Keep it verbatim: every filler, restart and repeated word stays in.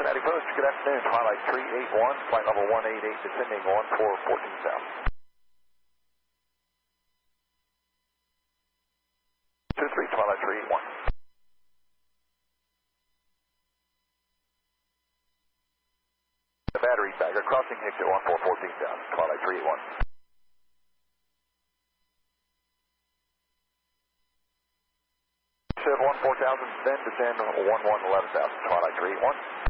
Cincinnati Post, good afternoon. Twilight three eight one, flight level one eight eight, descending one four fourteen south. two three, Twilight three eight one. The battery bagger crossing exit one four fourteen south, Twilight three eight one. One four thousand, then descend one one eleven thousand, Twilight three eight one.